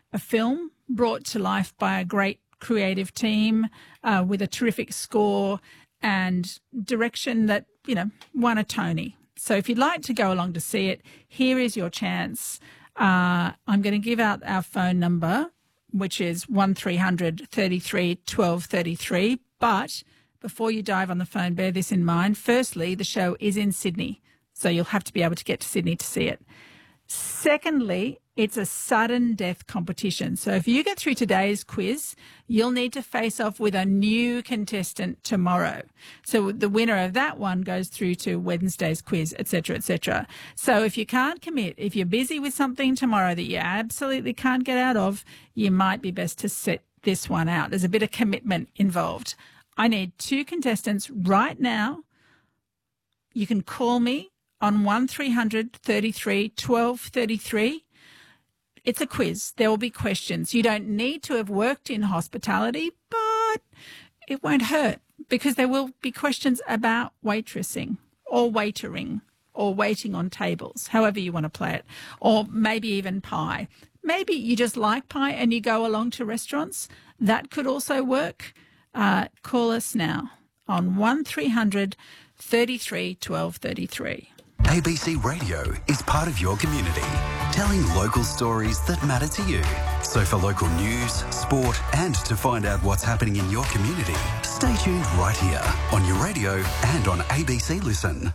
a film brought to life by a great creative team with a terrific score and direction that, won a Tony. So if you'd like to go along to see it, here is your chance. I'm going to give out our phone number, which is 1300 33 1233. But before you dive on the phone, bear this in mind. Firstly, the show is in Sydney, so you'll have to be able to get to Sydney to see it. Secondly, it's a sudden death competition. So if you get through today's quiz, you'll need to face off with a new contestant tomorrow. So the winner of that one goes through to Wednesday's quiz, et cetera, et cetera. So if you can't commit, if you're busy with something tomorrow that you absolutely can't get out of, you might be best to sit this one out. There's a bit of commitment involved. I need 2 contestants right now. You can call me on 1300 33 1233. It's a quiz. There will be questions. You don't need to have worked in hospitality, but it won't hurt because there will be questions about waitressing or waitering or waiting on tables, however you want to play it, or maybe even pie. Maybe you just like pie and you go along to restaurants. That could also work. Call us now on 1300 33 1233. ABC Radio is part of your community, telling local stories that matter to you. So for local news, sport and to find out what's happening in your community, stay tuned right here on your radio and on ABC Listen.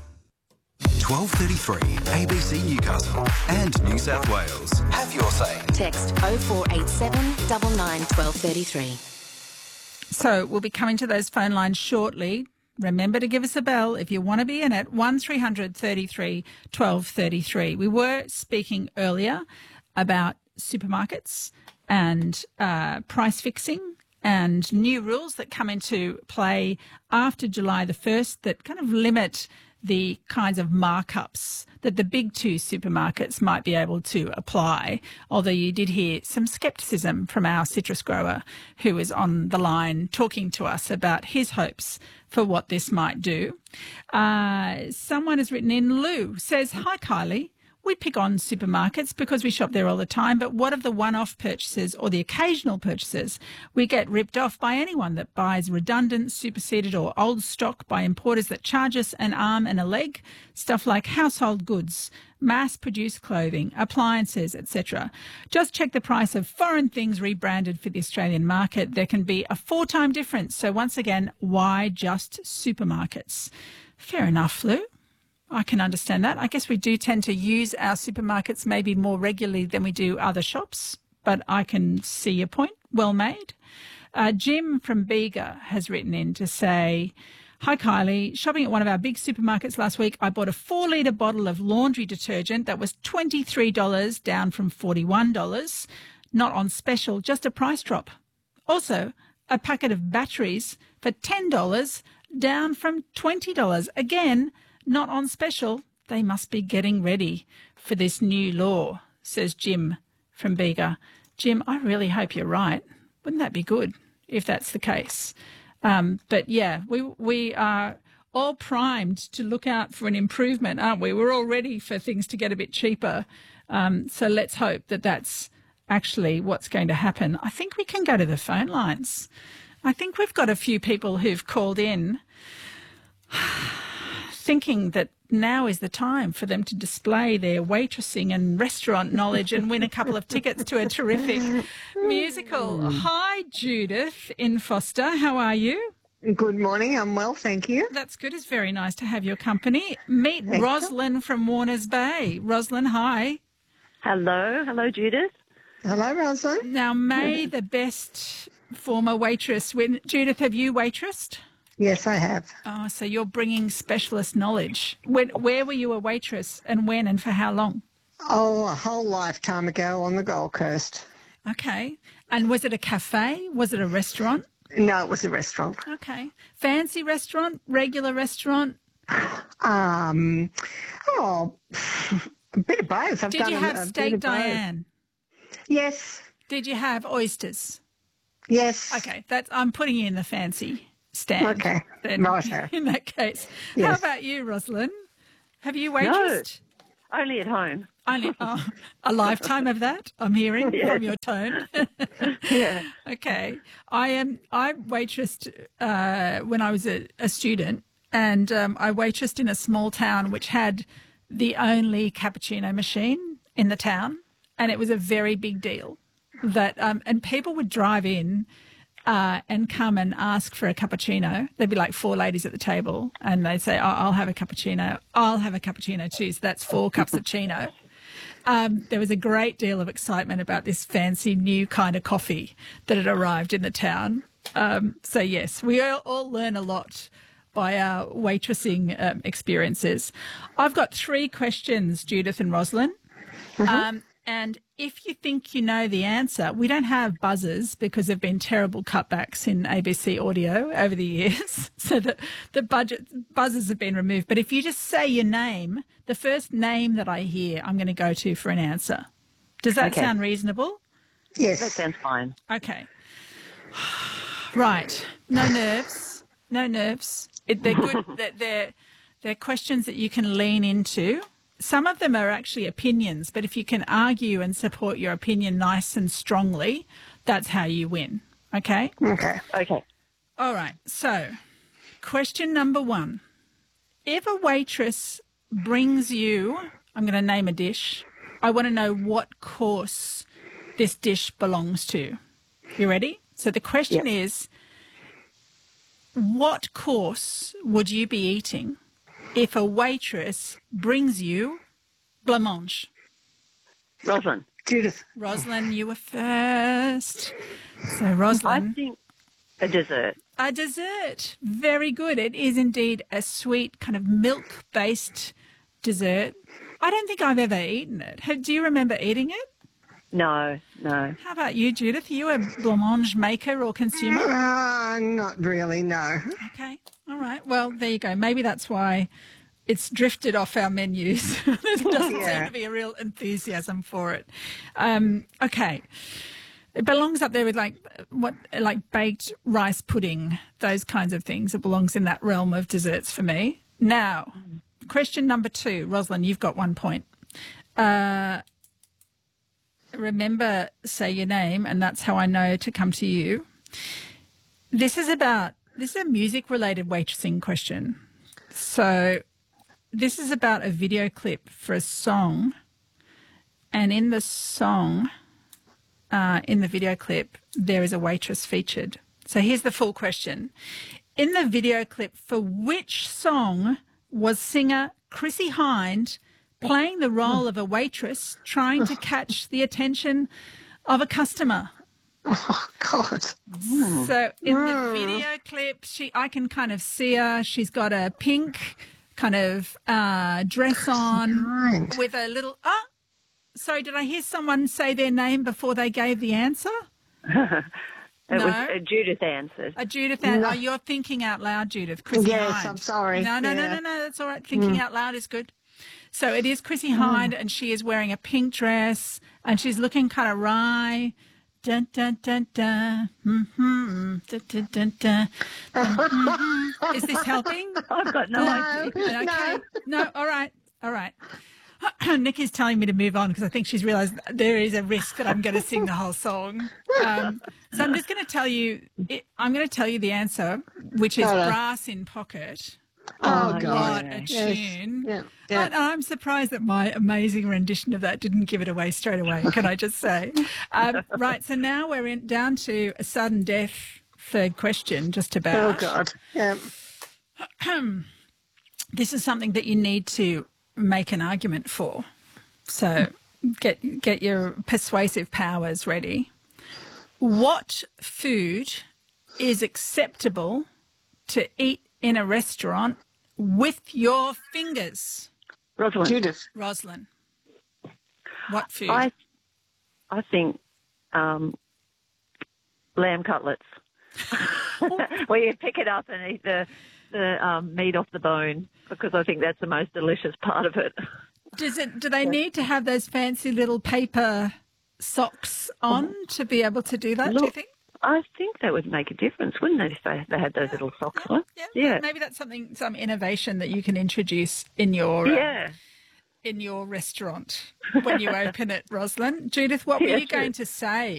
1233 ABC Newcastle and New South Wales. Have your say. Text 0487 99 1233. So we'll be coming to those phone lines shortly. Remember to give us a bell if you want to be in it, 1300 33 1233. We were speaking earlier about supermarkets and price fixing and new rules that come into play after July the 1st that kind of limit the kinds of markups that the big 2 supermarkets might be able to apply, although you did hear some scepticism from our citrus grower who is on the line talking to us about his hopes for what this might do. Someone has written in, Lou says, "Hi, Kylie. We pick on supermarkets because we shop there all the time, but what of the one-off purchases or the occasional purchases? We get ripped off by anyone that buys redundant, superseded or old stock by importers that charge us an arm and a leg, stuff like household goods, mass-produced clothing, appliances, etc. Just check the price of foreign things rebranded for the Australian market. There can be a 4-time difference. So once again, why just supermarkets?" Fair enough, Lou. I can understand that. I guess we do tend to use our supermarkets maybe more regularly than we do other shops, but I can see your point. Well made. Jim from Bega has written in to say, "Hi, Kylie. Shopping at one of our big supermarkets last week, I bought a 4-litre bottle of laundry detergent that was $23, down from $41. Not on special, just a price drop. Also, a packet of batteries for $10, down from $20. Again, not on special. They must be getting ready for this new law," says Jim from Bega. Jim, I really hope you're right. Wouldn't that be good if that's the case? But yeah, we are all primed to look out for an improvement, aren't we? We're all ready for things to get a bit cheaper. So let's hope that that's actually what's going to happen. I think we can go to the phone lines. I think we've got a few people who've called in thinking that now is the time for them to display their waitressing and restaurant knowledge and win a couple of tickets to a terrific musical. Hi, Judith in Foster. How are you? Good morning. I'm well, thank you. That's good. It's very nice to have your company. Meet Roslyn from Warners Bay. Roslyn, hi. Hello. Hello, Judith. Hello, Rosalind. Now, may the best former waitress win. Judith, have you waitressed? Yes, I have. Oh, so you're bringing specialist knowledge. Where were you a waitress and when and for how long? Oh, a whole lifetime ago on the Gold Coast. Okay. And was it a cafe? Was it a restaurant? No, it was a restaurant. Okay. Fancy restaurant? Regular restaurant? A bit of both. Did you have steak Diane? Yes. Did you have oysters? Yes. Okay. I'm putting you in the fancy stand. Okay. Then, right. In that case. Yes. How about you, Rosalind? Have you waitressed? No, only at home. Only a lifetime of that, I'm hearing from your tone. Yeah. Okay. I waitressed when I was a student, and I waitressed in a small town which had the only cappuccino machine in the town, and it was a very big deal. That and people would drive in and come and ask for a cappuccino. There'd be like 4 ladies at the table, and they'd say, I'll have a cappuccino. I'll have a cappuccino too. So that's 4 cups of chino. There was a great deal of excitement about this fancy new kind of coffee that had arrived in the town. So, yes, we all learn a lot by our waitressing experiences. I've got 3 questions, Judith and Rosalind. And if you think you know the answer, we don't have buzzers because there have been terrible cutbacks in ABC audio over the years. So the buzzers have been removed. But if you just say your name, the first name that I hear, I'm going to go to for an answer. Does that sound reasonable? Yes. That sounds fine. Okay. Right. No nerves. No nerves. They're good. They're questions that you can lean into. Some of them are actually opinions, but if you can argue and support your opinion nice and strongly, that's how you win. Okay? Okay. Okay. All right. So, question number 1. If a waitress brings you, I'm going to name a dish, I want to know what course this dish belongs to. You ready? So the question is, what course would you be eating if a waitress brings you blancmange? Rosalind. Judith. Rosalind, you were first. So, I Rosalind. think a dessert. A dessert. Very good. It is indeed a sweet kind of milk-based dessert. I don't think I've ever eaten it. Do you remember eating it? No. How about you, Judith? Are you a blancmange maker or consumer? Not really, no. Okay. All right. Well, there you go. Maybe that's why it's drifted off our menus. There doesn't seem to be a real enthusiasm for it. Okay. It belongs up there with like baked rice pudding, those kinds of things. It belongs in that realm of desserts for me. Now, question number 2. Rosalind, you've got 1 point. Remember, say your name, and that's how I know to come to you. This is a music-related waitressing question. So this is about a video clip for a song, and in the song, in the video clip, there is a waitress featured. So here's the full question. In the video clip, for which song was singer Chrissie Hynde playing the role of a waitress trying to catch the attention of a customer? Oh, God. So in the video clip, I can kind of see her. She's got a pink kind of dress on with a little... Oh, sorry, did I hear someone say their name before they gave the answer? It was Judith answered. Judith answered. Oh, you're thinking out loud, Judith. Chrissie Yes, Hynde. I'm sorry. No, that's all right. Thinking out loud is good. So it is Chrissie Hynde, and she is wearing a pink dress, and she's looking kind of wry. Dun, dun, dun, dun. Mm-hmm. Dun, dun, dun, dun. Mm-hmm. Is this helping? I've got no idea. Okay. No. All right. Nikki's telling me to move on because I think she's realised there is a risk that I'm going to sing the whole song. So I'm just going to tell you. I'm going to tell you the answer, which is Brass in Pocket. Oh, God. What a tune. Yeah. I'm surprised that my amazing rendition of that didn't give it away straight away, can I just say. Right, so now we're down to a sudden death third question, just about. Oh, God. Yeah. This is something that you need to make an argument for. So get your persuasive powers ready. What food is acceptable to eat in a restaurant with your fingers? Rosalind. Judith. Rosalind. What food? I think lamb cutlets. Where you pick it up and eat the meat off the bone, because I think that's the most delicious part of it. Do they need to have those fancy little paper socks on to be able to do that, do you think? I think that would make a difference, wouldn't it, if they had those little socks on? Yeah. Maybe that's some innovation that you can introduce in your in your restaurant when you open it, Rosalind. Judith, what were you going to say?